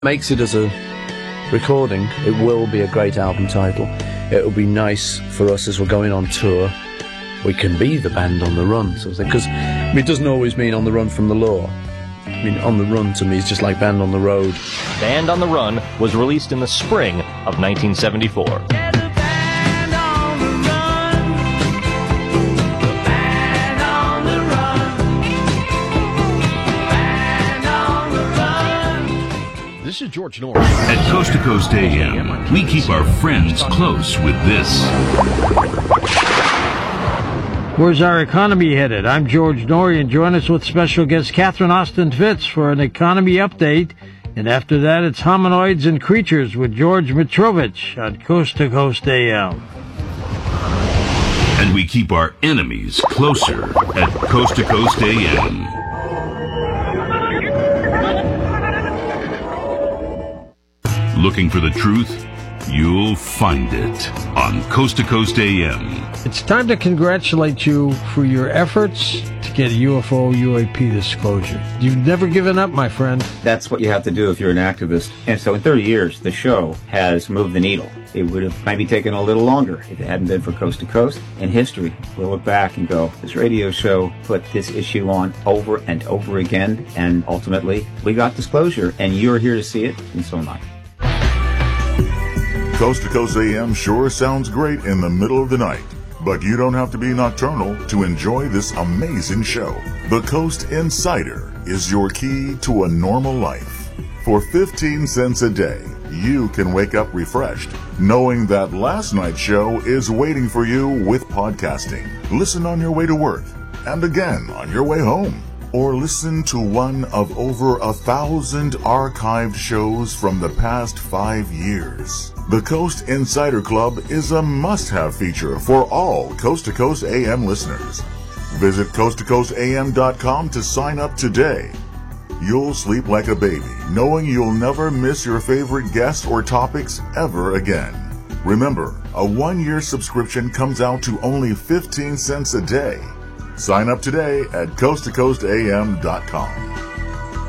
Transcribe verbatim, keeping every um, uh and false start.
makes it as a recording, it will be a great album title. It will be nice for us as we're going on tour. We can be the band on the run, sort of thing. Because I mean, it doesn't always mean on the run from the law. I mean, on the run to me is just like band on the road. Band on the Run was released in the spring of nineteen seventy-four. This is George Norris. At Coast to Coast A M, we keep our friends close with this. Where's our economy headed? I'm George Norrie, and join us with special guest Catherine Austin Fitz for an economy update. And after that, it's Hominoids and Creatures with George Mitrovich on Coast to Coast A M. And we keep our enemies closer at Coast to Coast A M. Looking for the truth? You'll find it on Coast to Coast A M. It's time to congratulate you for your efforts to get U F O U A P disclosure. You've never given up, my friend. That's what you have to do if you're an activist. And so in thirty years, the show has moved the needle. It would have maybe taken a little longer if it hadn't been for Coast to Coast. In history, we'll look back and go, this radio show put this issue on over and over again, and ultimately, we got disclosure, and you're here to see it, and so am I. Coast to Coast A M sure sounds great in the middle of the night, but you don't have to be nocturnal to enjoy this amazing show. The Coast Insider is your key to a normal life. For fifteen cents a day, you can wake up refreshed, knowing that last night's show is waiting for you with podcasting. Listen on your way to work, and again on your way home. Or listen to one of over a thousand archived shows from the past five years. The Coast Insider Club is a must-have feature for all Coast to Coast A M listeners. Visit coast to coast a m dot com to sign up today. You'll sleep like a baby, knowing you'll never miss your favorite guests or topics ever again. Remember, a one-year subscription comes out to only fifteen cents a day. Sign up today at coast to coast a m dot com.